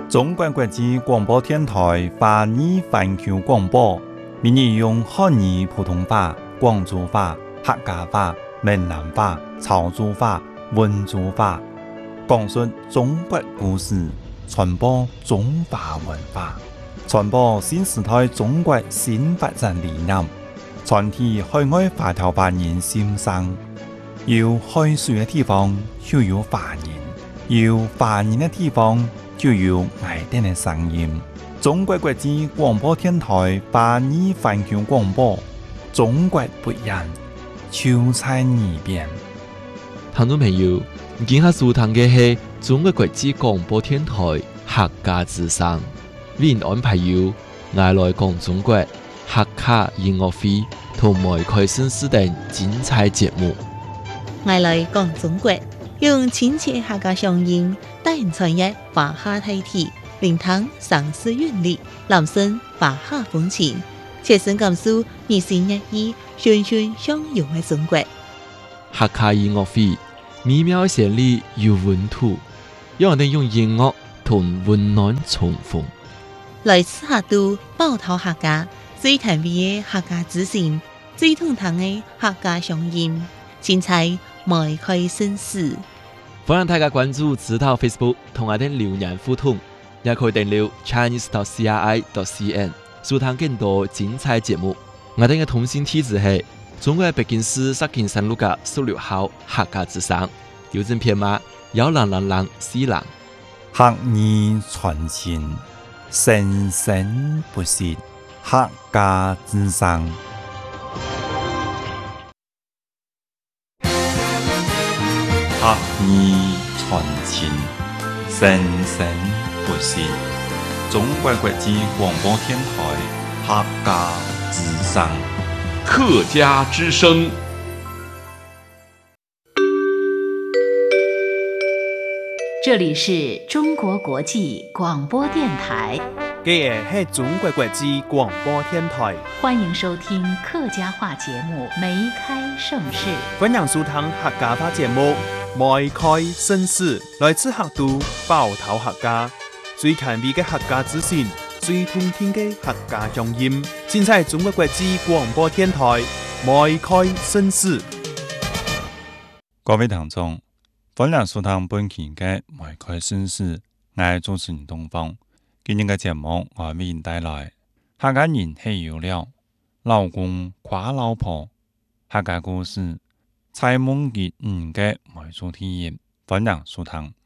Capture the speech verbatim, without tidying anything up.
中国国际广播电台华语环球广播，每日用汉语普通话、广州话、客家话、闽南话、潮州话、温州话，讲述中国故事，传播中华文化，传播新时代中国新发展理念，传递海外华侨华人心声。有海水的地方就有华人，有华人的地方就有爱丁的声音。中国国际广播电台华语环球广播，中国不一样，就在耳边。 聽眾朋友，今下收聽嘅係中國國際廣播電台客家之聲，為您安排有愛來講中國客家音樂會同埋開新時等精彩節目。 愛來講中國，用親切客家聲音帶人傳譯華夏大體，聆聽城市韻律，攬聲華夏風情，切身感受熱情熱意、循循相融嘅中國。 客家音樂會美妙嘅旋律有溫度，讓我哋用音樂同溫暖重逢。 來自客都寶島客家最甜美嘅客家之聲，最通透嘅客家聲音，精彩邁開新事。 歡迎大家關注指導 Facebook 同我哋留言互動，也可以訂閱 Chinese dot C R I dot C N 收聽更多精彩節目。我哋嘅通信地址係中國北京市石景山路嘅十六號客家之聲，郵政編碼幺零零零四零。 客語傳情，生生不息，客家之聲。客語傳情，生生不息。中國國際廣播電台客家之聲。 客家之聲。 這裡是中國國際廣播電台。 這個是中國國際廣播電台。 歡迎收聽客家話節目《梅開盛世》。 歡迎收聽客家話節目《梅開盛世》，來自客都寶島客家，最甜美的客家之聲，最動聽的客家聲音，盡在中國國際廣播電台《梅開盛世》。 各位聽眾，歡迎收聽本期嘅《梅開盛世》，我係主持人東方。今日嘅節目我為您帶來客家人喜有了，老公誇老婆，客家故事，採夢結五嘅梅主體驗，歡迎收聽。